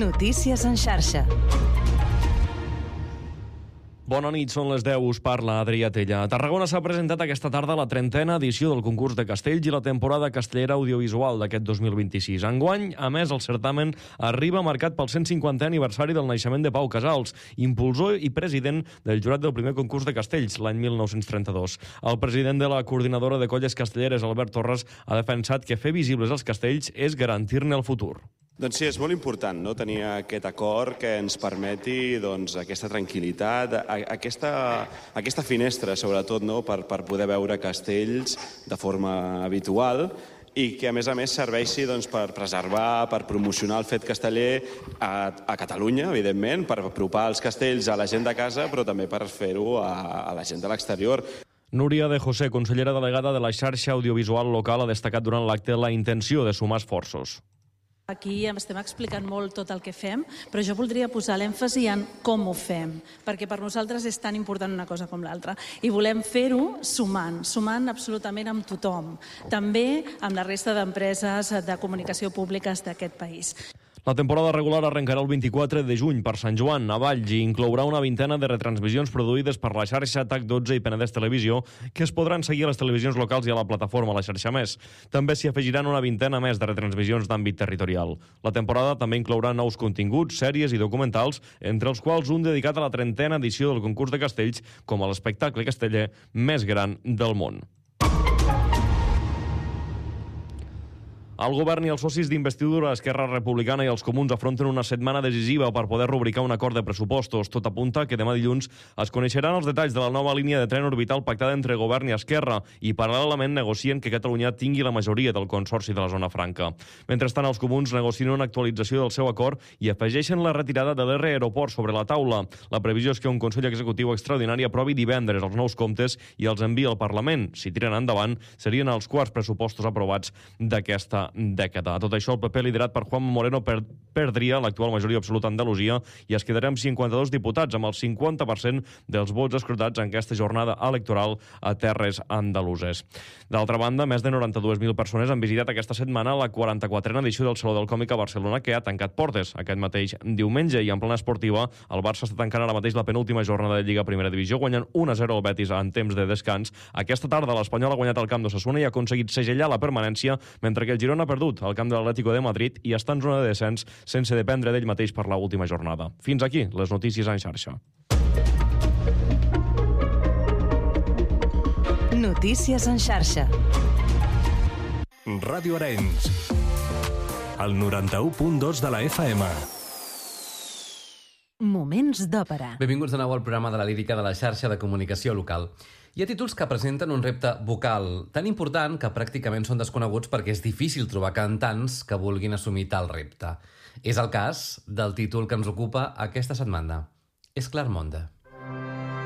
Notícies en xarxa. Bona nit, són les 10, us parla Adrià Tella. A Tarragona s'ha presentat aquesta tarda la 30a edició del concurs de castells i la temporada castellera audiovisual d'aquest 2026. Enguany, a més, el certamen arriba marcat pel 150è aniversari del naixement de Pau Casals, impulsor i president del jurat del primer concurs de castells, l'any 1932. El president de la coordinadora de colles castelleres, Albert Torres, ha defensat que fer visibles els castells és garantir-ne el futur. Doncs sí, és molt important, no?, tenir aquest acord que ens permeti aquesta tranquil·litat, aquesta finestra, sobretot, no?, per poder veure castells de forma habitual i que, a més, serveixi per preservar, per promocionar el fet casteller a Catalunya, evidentment, per apropar els castells a la gent de casa, però també per fer-ho a la gent de l'exterior. Núria de José, consellera delegada de la xarxa audiovisual local, ha destacat durant l'acte la intenció de sumar esforços. Aquí estem explicant molt tot el que fem, però jo voldria posar l'èmfasi en com ho fem, perquè per nosaltres és tan important una cosa com l'altra. I volem fer-ho sumant absolutament amb tothom, també amb la resta d'empreses de comunicació públiques d'aquest país. La temporada regular arrencarà el 24 de juny per Sant Joan, a Valls, i inclourà una vintena de retransmissions produïdes per la xarxa TAC12 i Penedès Televisió, que es podran seguir a les televisions locals i a la plataforma La Xarxa Més. També s'hi afegiran una vintena més de retransmissions d'àmbit territorial. La temporada també inclourà nous continguts, sèries i documentals, entre els quals un dedicat a la 30a edició del concurs de castells, com a l'espectacle casteller més gran del món. El govern i els socis d'investidura, Esquerra Republicana i els Comuns afronten una setmana decisiva per poder rubricar un acord de pressupostos. Tot apunta que demà dilluns es coneixeran els detalls de la nova línia de tren orbital pactada entre govern i Esquerra i paral·lelament negocien que Catalunya tingui la majoria del Consorci de la Zona Franca. Mentrestant, els Comuns negocien una actualització del seu acord i afegeixen la retirada de l'R Aeroport sobre la taula. La previsió és que un Consell Executiu extraordinari aprovi divendres els nous comptes i els enviï al Parlament. Si tiren endavant, serien els quarts pressupostos aprovats d'aquesta dècada. Tot això, el PP, liderat per Juan Moreno, perdria l'actual majoria absoluta a Andalusia i es quedarà amb 52 diputats, amb el 50% dels vots escrutats en aquesta jornada electoral a terres andaluses. D'altra banda, més de 92.000 persones han visitat aquesta setmana la 44a edició del Saló del Còmic a Barcelona, que ha tancat portes aquest mateix diumenge, i en plana esportiva, el Barça està tancant ara mateix la penúltima jornada de Lliga Primera Divisió, guanyant 1-0 al Betis en temps de descans. Aquesta tarda l'Espanyol ha guanyat el camp d'Osasuna i ha aconseguit segellar la permanència, mentre que el Girona ha perdut al camp de l'Atlético de Madrid i està en zona de descens sense dependre d'ell mateix per l'última jornada. Fins aquí les notícies en xarxa. Notícies en xarxa. Ràdio Arenys, el 91.2 de la FM. Moments d'òpera. Benvinguts de nou al programa de la lírica de la xarxa de comunicació local. Hi ha títols que presenten un repte vocal tan important que pràcticament són desconeguts perquè és difícil trobar cantants que vulguin assumir tal repte. És el cas del títol que ens ocupa aquesta setmana. És Clarmonde.